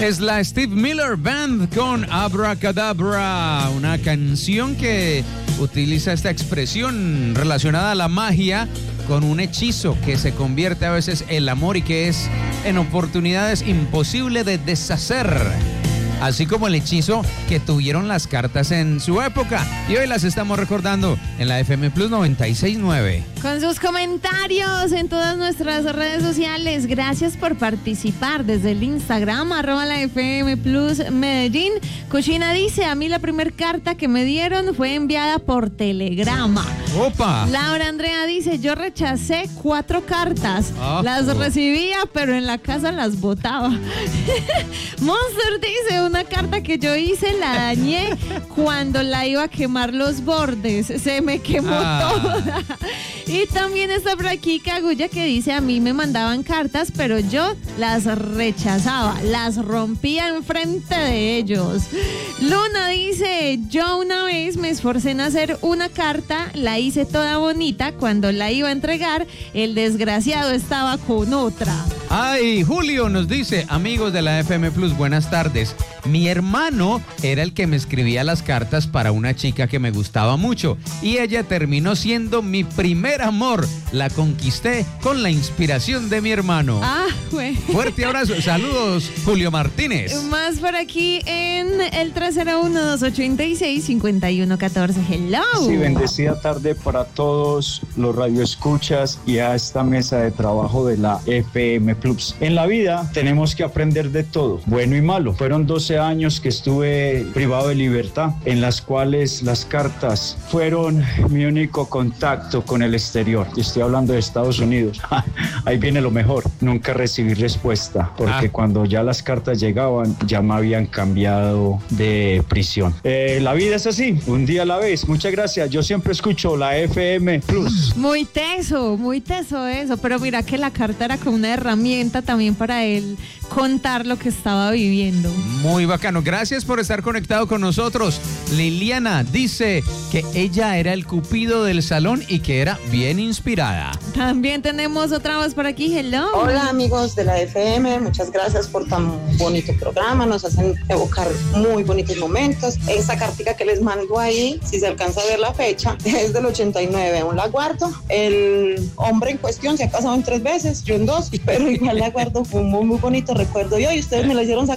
Es la Steve Miller Band con Abracadabra, una canción que utiliza esta expresión relacionada a la magia con un hechizo que se convierte a veces en el amor y que es en oportunidades imposible de deshacer. Así como el hechizo que tuvieron las cartas en su época. Y hoy las estamos recordando en la FM Plus 96.9. Con sus comentarios en todas nuestras redes sociales. Gracias por participar desde el Instagram, @la FM Plus Medellín. Cuchina dice, a mí la primer carta que me dieron fue enviada por telegrama. ¡Opa! Laura Andrea dice, yo rechacé 4 cartas. Las recibía, pero en la casa las botaba. Monster dice, una carta que yo hice la dañé cuando la iba a quemar los bordes. Se me quemó toda. Y también está por aquí Kaguya que dice, a mí me mandaban cartas, pero yo las rechazaba, las rompía enfrente de ellos. Luna dice, yo una vez me esforcé en hacer una carta, la hice toda bonita, cuando la iba a entregar, el desgraciado estaba con otra. Ay, Julio nos dice, amigos de la FM Plus, buenas tardes. Mi hermano era el que me escribía las cartas para una chica que me gustaba mucho y ella terminó siendo mi primer amor. La conquisté con la inspiración de mi hermano. Güey. Fuerte abrazo. Saludos, Julio Martínez. Más por aquí en el 301-286-5114. Hello. Sí, bendecida tarde para todos los radioescuchas y a esta mesa de trabajo de la FM Plus. En la vida tenemos que aprender de todo, bueno y malo. Fueron 12 años que estuve privado de libertad, en las cuales las cartas fueron mi único contacto con el exterior. Y estoy hablando de Estados Unidos. Ahí viene lo mejor. Nunca recibí respuesta, porque cuando ya las cartas llegaban, ya me habían cambiado de prisión. La vida es así, un día a la vez. Muchas gracias. Yo siempre escucho la FM Plus. Muy teso eso. Pero mira que la carta era como una herramienta también para él contar lo que estaba viviendo. Muy bacano. Gracias por estar conectado con nosotros. Liliana dice que ella era el cupido del salón y que era bien inspirada. También tenemos otra voz por aquí. Hello. Hola amigos de la FM, muchas gracias por tan bonito programa, nos hacen evocar muy bonitos momentos. Esa cartica que les mando ahí, si se alcanza a ver la fecha, es del 89, aún la guardo. El hombre en cuestión se ha casado en 3 veces, yo en 2, pero igual la guardo, fue un muy bonito recuerdo. Y hoy ustedes me la hicieron